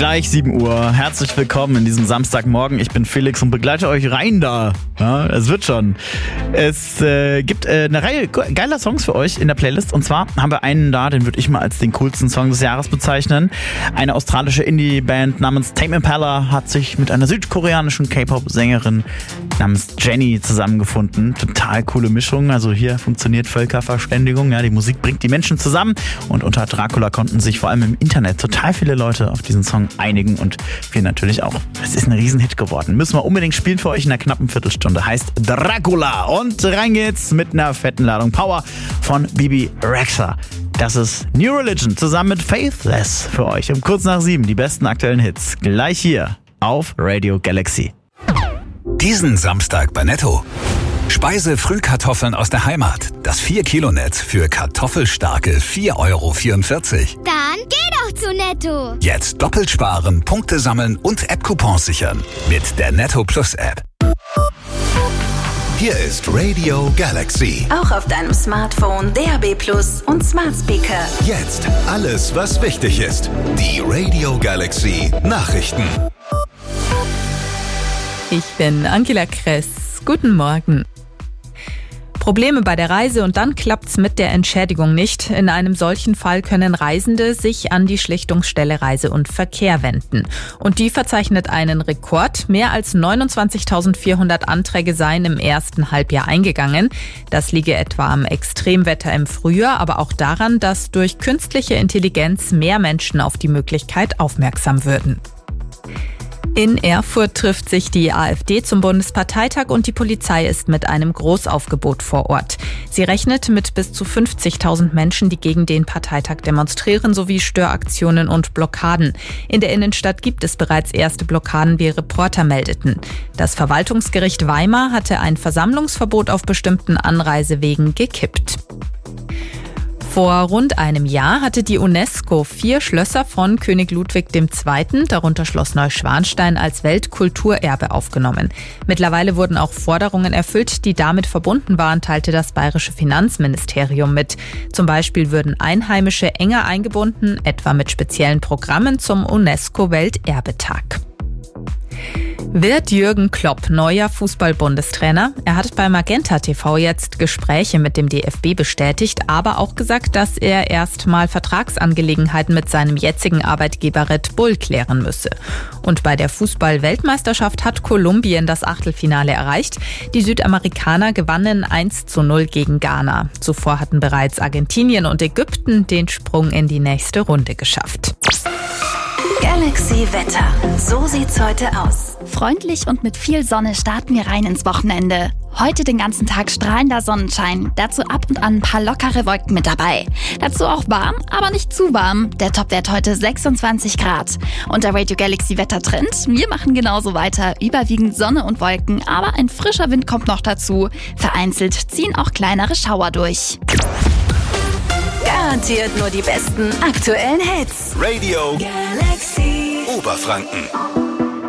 Gleich 7 Uhr. Herzlich willkommen in diesem Samstagmorgen. Ich bin Felix und begleite euch rein da. Ja, es wird schon. Es gibt eine Reihe geiler Songs für euch in der Playlist. Und zwar haben wir einen da, den würde ich mal als den coolsten Song des Jahres bezeichnen. Eine australische Indie-Band namens Tame Impala hat sich mit einer südkoreanischen K-Pop-Sängerin namens Jennie zusammengefunden. Total coole Mischung. Also hier funktioniert Völkerverständigung. Ja, die Musik bringt die Menschen zusammen. Und unter Dracula konnten sich vor allem im Internet total viele Leute auf diesen Song einigen und wir natürlich auch. Es ist ein Riesenhit geworden. Müssen wir unbedingt spielen für euch in einer knappen Viertelstunde. Heißt Dracula. Und rein geht's mit einer fetten Ladung Power von Bebe Rexha. Das ist New Religion zusammen mit Faithless für euch. Um kurz nach 7 die besten aktuellen Hits. Gleich hier auf Radio Galaxy. Diesen Samstag bei Netto. Speise-Frühkartoffeln aus der Heimat. Das 4-Kilo-Netz für kartoffelstarke 4,44 €. Dann geh doch zu Netto. Jetzt doppelt sparen, Punkte sammeln und App-Coupons sichern. Mit der Netto Plus App. Hier ist Radio Galaxy. Auch auf deinem Smartphone, DAB+ und Smart Speaker. Jetzt alles, was wichtig ist. Die Radio Galaxy Nachrichten. Ich bin Angela Kress. Guten Morgen. Probleme bei der Reise und dann klappt's mit der Entschädigung nicht. In einem solchen Fall können Reisende sich an die Schlichtungsstelle Reise und Verkehr wenden. Und die verzeichnet einen Rekord. Mehr als 29.400 Anträge seien im ersten Halbjahr eingegangen. Das liege etwa am Extremwetter im Frühjahr, aber auch daran, dass durch künstliche Intelligenz mehr Menschen auf die Möglichkeit aufmerksam würden. In Erfurt trifft sich die AfD zum Bundesparteitag und die Polizei ist mit einem Großaufgebot vor Ort. Sie rechnet mit bis zu 50.000 Menschen, die gegen den Parteitag demonstrieren, sowie Störaktionen und Blockaden. In der Innenstadt gibt es bereits erste Blockaden, wie Reporter meldeten. Das Verwaltungsgericht Weimar hatte ein Versammlungsverbot auf bestimmten Anreisewegen gekippt. Vor rund einem Jahr hatte die UNESCO 4 Schlösser von König Ludwig II., darunter Schloss Neuschwanstein, als Weltkulturerbe aufgenommen. Mittlerweile wurden auch Forderungen erfüllt, die damit verbunden waren, teilte das bayerische Finanzministerium mit. Zum Beispiel würden Einheimische enger eingebunden, etwa mit speziellen Programmen zum UNESCO-Welterbetag. Wird Jürgen Klopp neuer Fußball-Bundestrainer? Er hat bei Magenta TV jetzt Gespräche mit dem DFB bestätigt, aber auch gesagt, dass er erstmal Vertragsangelegenheiten mit seinem jetzigen Arbeitgeber Red Bull klären müsse. Und bei der Fußball-Weltmeisterschaft hat Kolumbien das Achtelfinale erreicht. Die Südamerikaner gewannen 1:0 gegen Ghana. Zuvor hatten bereits Argentinien und Ägypten den Sprung in die nächste Runde geschafft. Galaxy Wetter. So sieht's heute aus. Freundlich und mit viel Sonne starten wir rein ins Wochenende. Heute den ganzen Tag strahlender Sonnenschein, dazu ab und an ein paar lockere Wolken mit dabei. Dazu auch warm, aber nicht zu warm. Der Topwert heute 26 Grad. Und der Radio Galaxy Wettertrend, wir machen genauso weiter. Überwiegend Sonne und Wolken, aber ein frischer Wind kommt noch dazu. Vereinzelt ziehen auch kleinere Schauer durch. Garantiert nur die besten aktuellen Hits. Radio Galaxy Oberfranken.